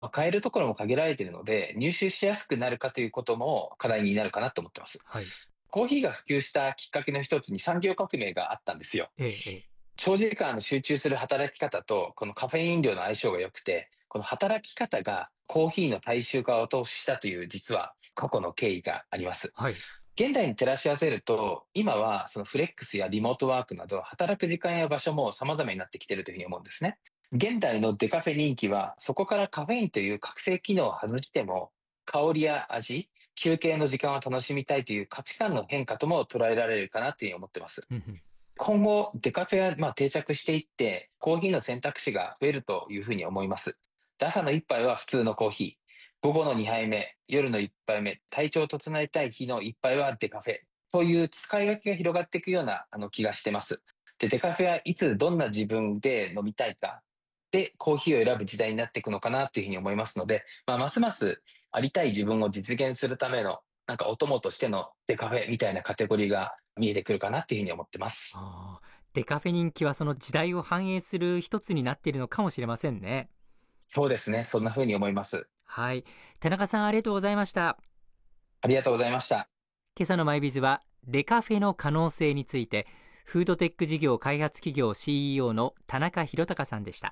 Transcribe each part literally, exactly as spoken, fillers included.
まあ買えるところも限られているので、入手しやすくなるかということも課題になるかなと思ってます。 はい。 コーヒーが普及したきっかけの一つに産業革命があったんですよ。 ええ、ええ。 長時間集中する働き方と、このカフェイン飲料の相性が良くて、この働き方がコーヒーの大衆化を後押ししたという、実は過去の経緯があります。 はい。 現代に照らし合わせると、今はそのフレックスやリモートワークなど、働く時間や場所も様々になってきているというふうに思うんですね。現代のデカフェ人気は、そこからカフェインという覚醒機能を外しても、香りや味、休憩の時間を楽しみたいという価値観の変化とも捉えられるかなというふうに思ってます。 うんうん。 今後、デカフェはまあ定着していって、コーヒーの選択肢が増えるというふうに思います。で朝の一杯は普通のコーヒー、午後の二杯目、夜の一杯目、体調を整えたい日の一杯はデカフェという使い分けが広がっていくようなあの気がしてます。で、デカフェはいつどんな自分で飲みたいかでコーヒーを選ぶ時代になっていくのかなというふうに思いますので、まあ、ますますありたい自分を実現するためのなんかお供としてのデカフェみたいなカテゴリーが見えてくるかなっていうふうに思ってます。 ああ、デカフェ人気はその時代を反映する一つになっているのかもしれませんね。 そうですね。そんな風に思います。 はい。田中さん、ありがとうございました。 ありがとうございました。 今朝のマイビズは、デカフェの可能性について、フードテック事業開発企業 シーイーオー の田中宏隆さんでした。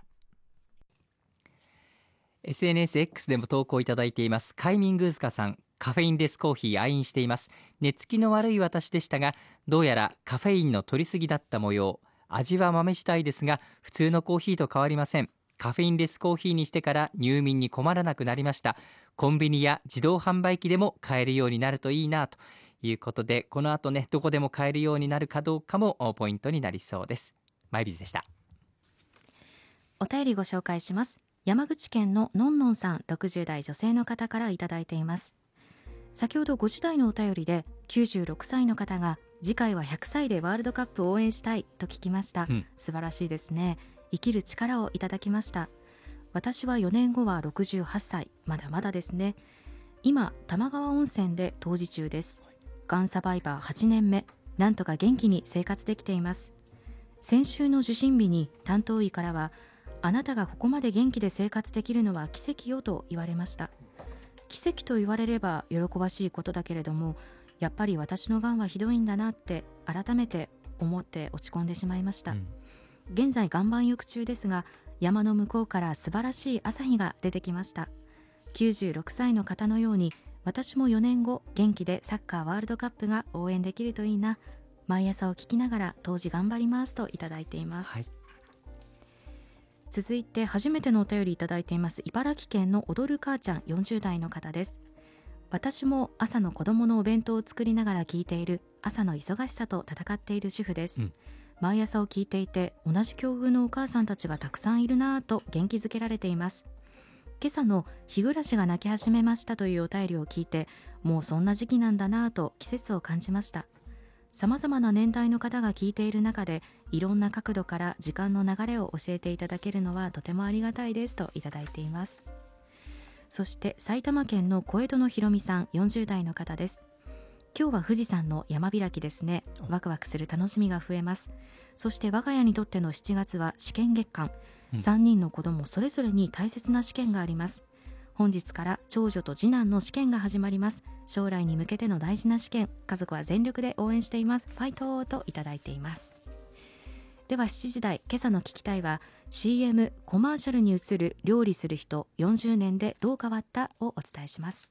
エスエヌエスエックス でも投稿いただいています。カイミングースカさん、カフェインレスコーヒー愛飲しています。寝つきの悪い私でしたが、どうやらカフェインの摂りすぎだった模様。味は豆次第ですが、普通のコーヒーと変わりません。カフェインレスコーヒーにしてから入眠に困らなくなりました。コンビニや自動販売機でも買えるようになるといいなということで、この後ね、どこでも買えるようになるかどうかもポイントになりそうです。マイビズでした。 お便りご紹介します。山口県ののんのんさん、ろくじゅう代女性の方からいただいています。先ほどごじ代のお便りできゅうじゅうろくさいの方が次回はひゃくさいでワールドカップを応援したいと聞きました、 うん、 素晴らしいですね。生きる力をいただきました。私はよねんごはろくじゅうはっさい、まだまだですね。今玉川温泉で湯治中です。がんサバイバーはちねんめ、なんとか元気に生活できています。先週の受診日に担当医からは、あなたがここまで元気で生活できるのは奇跡よと言われました。奇跡と言われれば喜ばしいことだけれども、やっぱり私のがんはひどいんだなって改めて思って落ち込んでしまいました、うん、現在岩盤浴中ですが、山の向こうから素晴らしい朝日が出てきました。きゅうじゅうろくさいの方のように私もよねんご元気でサッカーワールドカップが応援できるといいな。毎朝を聞きながら当時頑張りますといただいています、はい。続いて初めてのお便りいただいています。茨城県の踊る母ちゃんよんじゅう代の方です。私も朝の子供のお弁当を作りながら聞いている朝の忙しさと戦っている主婦です、うん、毎朝を聞いていて同じ境遇のお母さんたちがたくさんいるなぁと元気づけられています。今朝の日暮らしが泣き始めましたというお便りを聞いて、もうそんな時期なんだなぁと季節を感じました。様々な年代の方が聞いている中で、いろんな角度から時間の流れを教えていただけるのはとてもありがたいですといただいています。そして埼玉県の小江戸のひろみさんよんじゅう代の方です。今日は富士山の山開きですね。ワクワクする楽しみが増えます。そして我が家にとってのしちがつは試験月間、うん、さんにんの子供それぞれに大切な試験があります。本日から長女と次男の試験が始まります。将来に向けての大事な試験、家族は全力で応援しています。ファイトといただいています。ではしちじ台、今朝の聞きたいは シーエム コマーシャルに映る料理する人よんじゅうねんでどう変わったをお伝えします。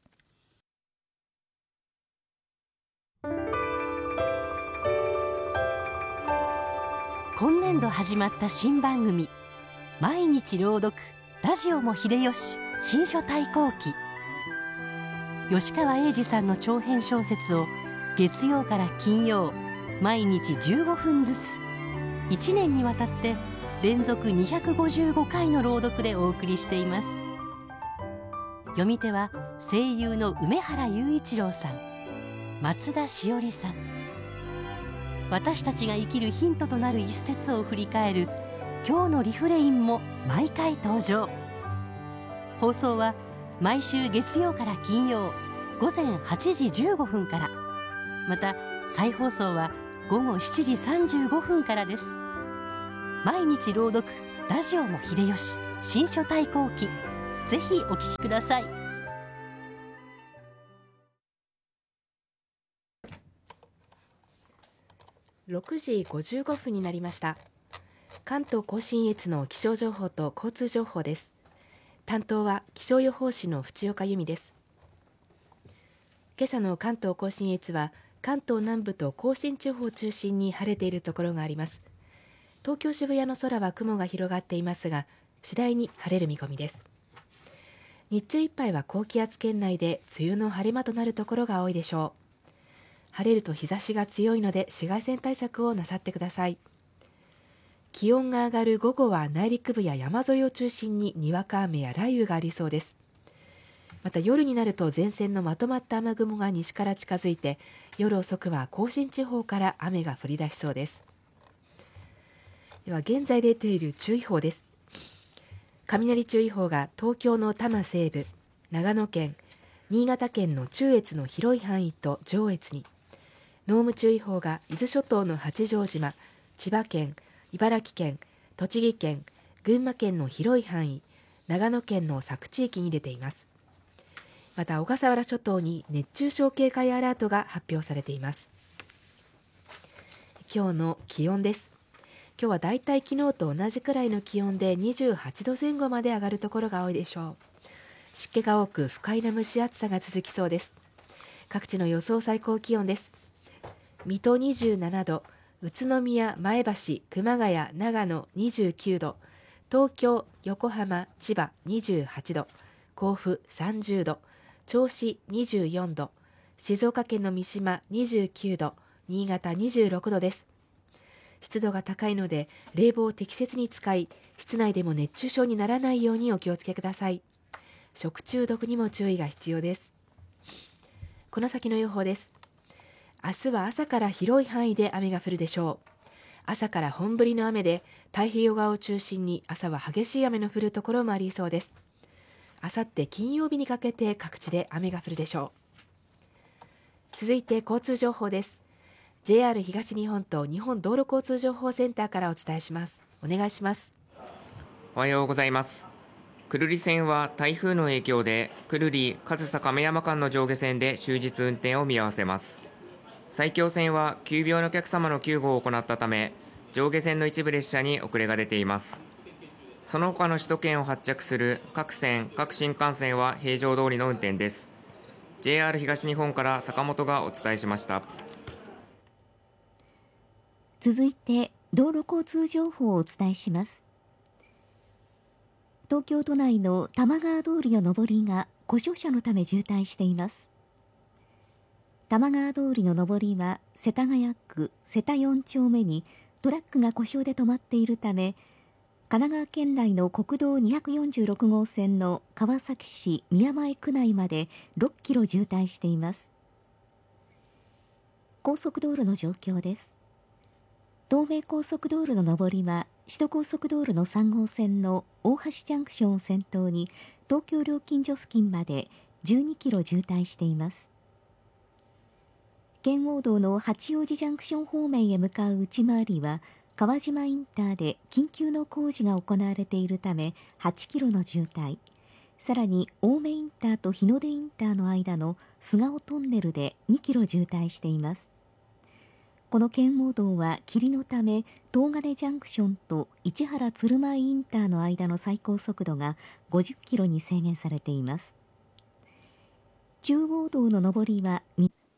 今年度始まった新番組、毎日朗読ラジオも秀吉新書対抗記。吉川英治さんの長編小説を月曜から金曜毎日じゅうごふんずついちねんにわたって連続にひゃくごじゅうごかいの朗読でお送りしています。読み手は声優の梅原雄一郎さん、松田しおりさん。私たちが生きるヒントとなる一節を振り返る今日のリフレインも毎回登場。放送は毎週月曜から金曜午前はちじじゅうごふんから、また再放送は午後しちじさんじゅうごふんからです。毎日朗読ラジオも秀吉新書対抗記、 ぜひお聞きください。 ろくじごじゅうごふんになりました。関東甲信越の気象情報と交通情報です。担当は気象予報士の淵岡由美です。今朝の関東甲信越は関東南部と甲信地方を中心に晴れているところがあります。東京渋谷の空は雲が広がっていますが、次第に晴れる見込みです。日中いっぱいは高気圧圏内で梅雨の晴れ間となるところが多いでしょう。晴れると日差しが強いので紫外線対策をなさってください。気温が上がる午後は内陸部や山沿いを中心ににわか雨や雷雨がありそうです。また夜になると前線のまとまった雨雲が西から近づいて、夜遅くは甲信地方から雨が降り出しそうです。では現在出ている注意報です。雷注意報が東京の多摩西部、長野県、新潟県の中越の広い範囲と上越に、濃霧注意報が伊豆諸島の八丈島、千葉県、茨城県、栃木県、群馬県の広い範囲、長野県の佐久地域に出ています。また小笠原諸島に熱中症警戒アラートが発表されています。今日の気温です。今日はだいたい昨日と同じくらいの気温でにじゅうはちどぜん後まで上がるところが多いでしょう。湿気が多く不快な蒸し暑さが続きそうです。各地の予想最高気温です。水戸にじゅうななど、宇都宮、前橋、熊谷、長野にじゅうきゅうど、東京、横浜、千葉にじゅうはちど、甲府さんじゅうど、銚子にじゅうよんど、静岡県の三島にじゅうきゅうど、新潟にじゅうろくどです。湿度が高いので冷房を適切に使い、室内でも熱中症にならないようにお気をつけください。食中毒にも注意が必要です。この先の予報です。明日は朝から広い範囲で雨が降るでしょう。朝から本降りの雨で、太平洋側を中心に朝は激しい雨の降るところもありそうです。あさって金曜日にかけて各地で雨が降るでしょう。続いて交通情報です。 ジェイアール 東日本と日本道路交通情報センターからお伝えします。お願いします。 おはようございます。久留里線は台風の影響で久留里上総亀山間の上下線で終日運転を見合わせます。埼京線は急病のお客様の救護を行ったため、上下線の一部列車に遅れが出ています。その他の首都圏を発着する各線各新幹線は平常通りの運転です。 ジェイアール 東日本から坂本がお伝えしました。 続いて道路交通情報をお伝えします。東京都内の多摩川通りの上りが故障車のため渋滞しています。多摩川通りの上りは世田谷区瀬田よん丁目にトラックが故障で止まっているため、神奈川県内の国道にひゃくよんじゅうろく号線の川崎市宮前区内までろっキロ渋滞しています。高速道路の状況です。東名高速道路の上りは首都高速道路のさん号線の大橋ジャンクションを先頭に東京料金所付近までじゅうにキロ渋滞しています。圏央道の八王子ジャンクション方面へ向かう内回りは川島インターで緊急の工事が行われているためはちキロの渋滞、さらに青梅インターと日の出インターの間の菅生トンネルでにキロ渋滞しています。この圏央道は霧のため東金ジャンクションと市原鶴舞インターの間の最高速度がごじゅっキロに制限されています。中央道の上りは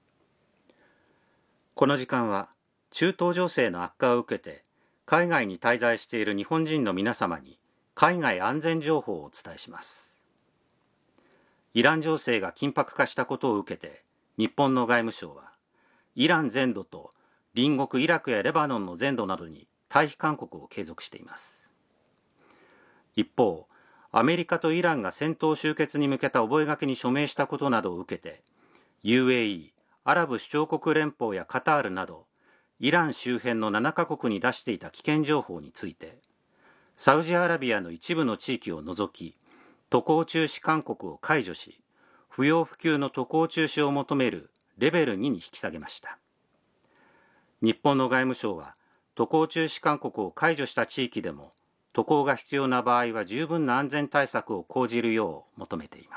この時間は中東情勢の悪化を受けて海外に滞在している日本人の皆様に海外安全情報をお伝えします。イラン情勢が緊迫化したことを受けて日本の外務省はイラン全土と隣国イラクやレバノンの全土などに退避勧告を継続しています。一方、アメリカとイランが戦闘終結に向けた覚書に署名したことなどを受けて ユーエーイー、アラブ首長国連邦やカタールなどイラン周辺のななカ国に出していた危険情報についてサウジアラビアの一部の地域を除き渡航中止勧告を解除し、不要不急の渡航中止を求めるレベルにに引き下げました。日本の外務省は渡航中止勧告を解除した地域でも渡航が必要な場合は十分な安全対策を講じるよう求めています。